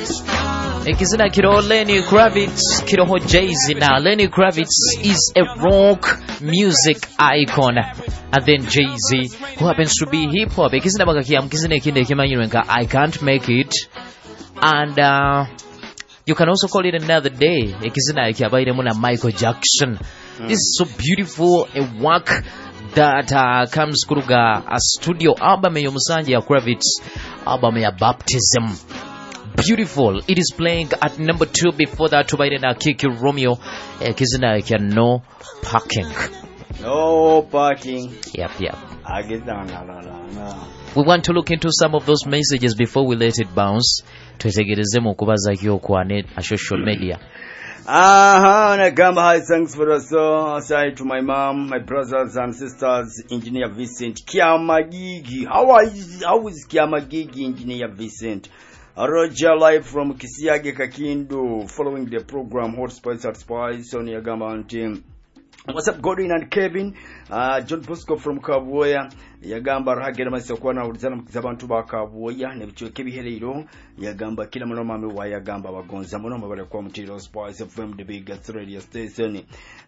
Ikizina kiro Lenny Kravitz, kiroho Jay-Z. Now Lenny Kravitz is a rock music icon, and then Jay-Z, who happens to be hip hop. Ikizina bagakia mkizina kinde kimanyuenga I Can't Make It, and you can also call it Another Day. Ikizina ikiabaire muna Michael Jackson. This is so beautiful, a work that comes kuruga a studio album ya musanje ya Kravitz, album ya Baptism. Beautiful. It is playing at number 2. Before that, tubaire na Kiki Romeo, kizina ya No Parking. No parking. Yep. I get down. We want to look into some of those messages before we let it bounce. Twetegerezemu kubaza kyo kwa social media. Nagamba, hi, thanks for the song. Aside to my mom, my brothers and sisters, Engineer Vincent Kiamagigi. How is Kiamagigi, Engineer Vincent? Roger live from Kisiage Kakindu, following the program Hot Spice at Spice on Yagamba and team. What's up, Godwin and Kevin? John Bosco from Kabuoya. Yagamba rahagera masokwana ulizana mkizabantu ba Kabuoya nebichwe kebiherero. Yagamba kila mnoma wa Yagamba bagonza mnoma bale kwa mtiro Spice FM the biggest radio station.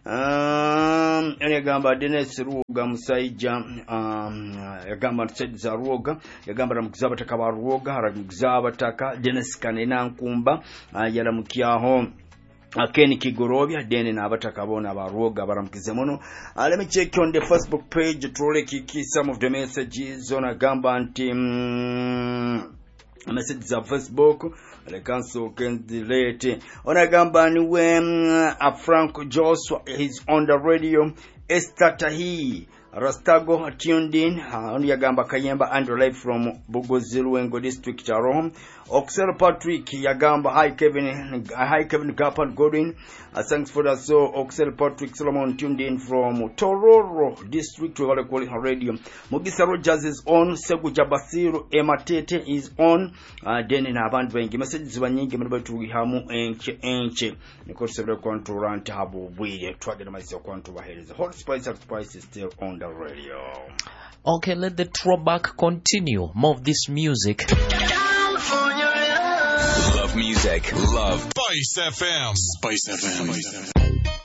Yagamba Dennis Ruoga Musaija. Yagamba Tsedza Ruoga. Yagamba ramkizaba taka ba Ruoga, ramkizaba taka Dennis Kanena Nkumba. Yalamukiaho Ken Kigorobia, Dene na abatakabona baroga baramkizemono. Let me check on the Facebook page. Trole kiki some of the messages on a gamba anti messages of Facebook. The council can delete on a gamba when Frank Joshua is on the radio. Esther Tahi Rastago tuned in on Yagamba Kayemba and live from Bogoziruengo district Charom. Oxel Patrick Yagamba, hi Kevin Gapan Godwin. Thanks for that. So Oxel Patrick Solomon tuned in from Tororo district to Quality Radio. Mugisa Rogers is on. Segu Jabasiru Ematete is on. Then in Avant Bank messages Wanyingi Mabatu Hamu Enche. Niko several control Habu we target myself control ahead. The Hot Spice of Spice is still on the radio. Okay, let the throwback continue. More of this music. Love music. Love Spice FM. Spice FM.